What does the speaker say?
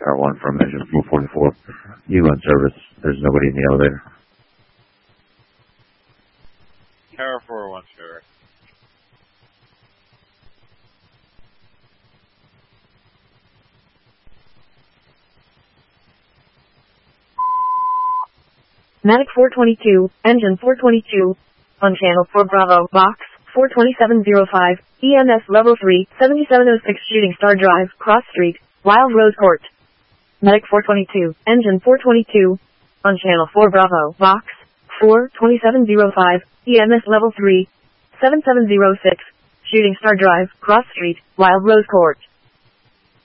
Tower 1 from engine 444. You run service. There's nobody in the elevator. Tower 401, sure. Medic 422, engine 422, on channel 4 Bravo, box 42705, EMS level 3, 7706 Shooting Star Drive, Cross Street, Wild Rose Court. Medic 422, engine 422, on channel 4 Bravo, box 42705, EMS level 3, 7706, Shooting Star Drive, Cross Street, Wild Rose Court.